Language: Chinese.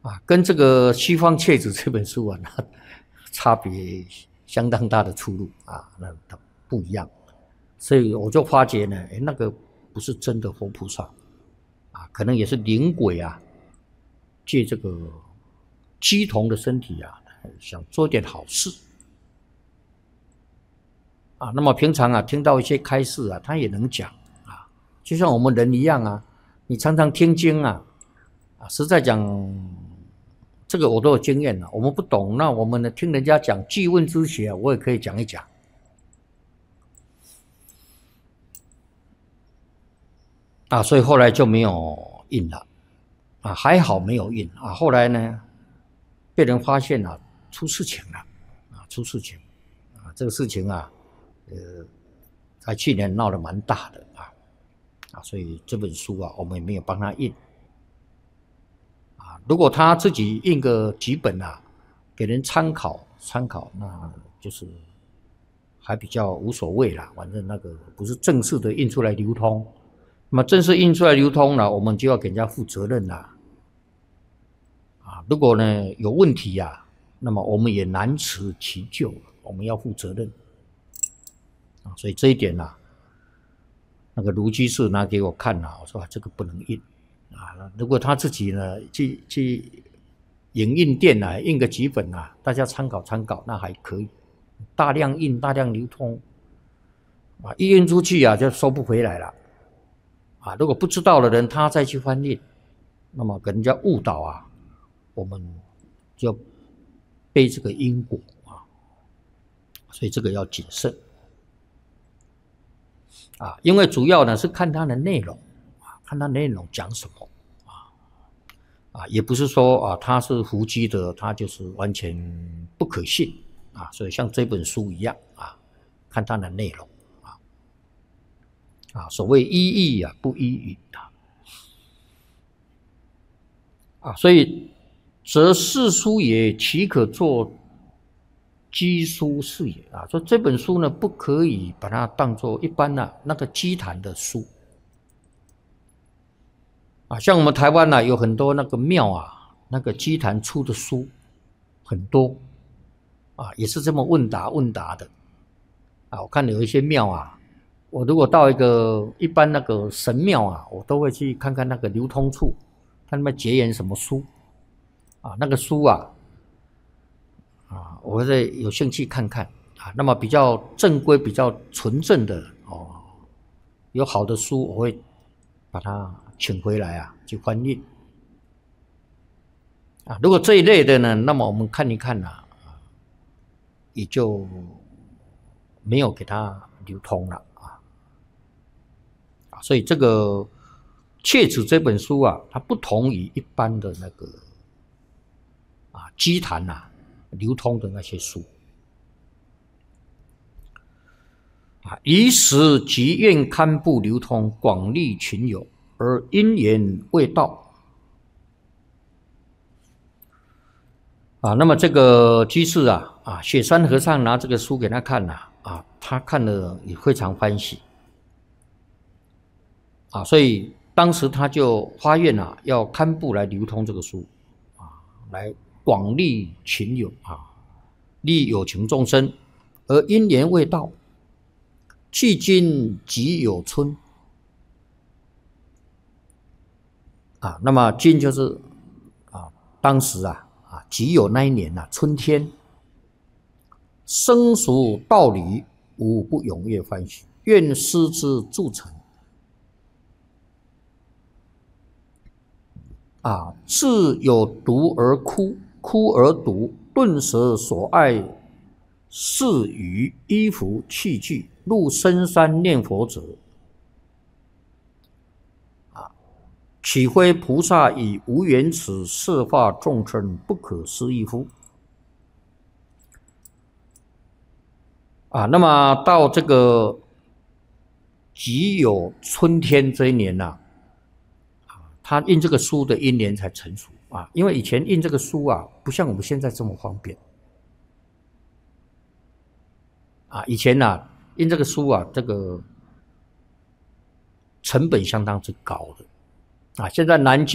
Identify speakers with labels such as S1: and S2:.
S1: 跟这个《西方切子》这本书啊，那差别相当大的出入那它不一样，所以我就发觉呢，那个不是真的活菩萨可能也是灵鬼借这个鸡童的身体想做点好事那么平常听到一些开示他也能讲就像我们人一样你常常听经实在讲，这个我都有经验我们不懂，那我们呢听人家讲记问之学我也可以讲一讲所以后来就没有印了还好没有印后来呢被人发现出事情了出事情这个事情在去年闹得蛮大的所以这本书我们也没有帮他印如果他自己印个几本给人参考，那就是还比较无所谓啦，反正那个不是正式的印出来流通。那么正式印出来流通了，我们就要给人家负责任啦。如果呢有问题那么我们也难辞其咎，我们要负责任所以这一点那个卢居士拿给我看我说这个不能印如果他自己呢去影印店印个几本大家参考参考，那还可以。大量印大量流通一印出去就收不回来了如果不知道的人他再去翻印，那么给人家误导我们就背这个因果所以这个要谨慎因为主要呢是看它的内容看它内容讲什么也不是说它是伏击的，它就是完全不可信所以像这本书一样看它的内容所谓依义不依语所以则是书也，岂可作鸡书是也说这本书呢不可以把它当作一般那个鸡坛的书像我们台湾有很多那个庙那个鸡坛出的书很多也是这么问答的我看有一些庙我如果到一般那个神庙我都会去看看那个流通处，看他们结缘什么书那个书我会有兴趣看看那么比较正规比较纯正的有好的书我会把它请回来去翻译如果这一类的呢，那么我们看一看也就没有给它流通了所以这个切子这本书它不同于一般的那个鸡坛流通的那些书以使即愿刊布流通，广利群友，而因缘未到那么这个居士雪山和尚拿这个书给他看他看了也非常欢喜所以当时他就发愿要刊布来流通这个书来广利群友利有情众生，而因缘未到，迄今即有春那么今就是当时即有那一年春天，生熟道理，无不踊跃欢喜，愿师之助成自有读而哭，哭而读，顿舍所爱事与衣服器具，入深山念佛者岂非菩萨以无缘此摄化众生，不可思议乎那么到这个即有春天这一年他印这个书的因缘才成熟因为以前印这个书不像我们现在这么方便以前印这个书这个成本相当之高的现在南京